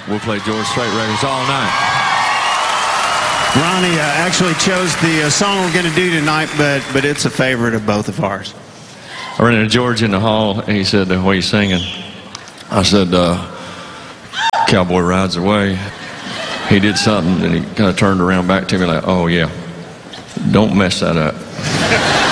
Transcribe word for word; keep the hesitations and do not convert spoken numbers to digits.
we'll play George Strait records all night. Ronnie uh, actually chose the uh, song we're going to do tonight, but but it's a favorite of both of ours. I ran into George in the hall, and he said, "What are you singing?" I said, uh, "Cowboy Rides Away." He did something, and he kind of turned around back to me like, "Oh, yeah, don't mess that up."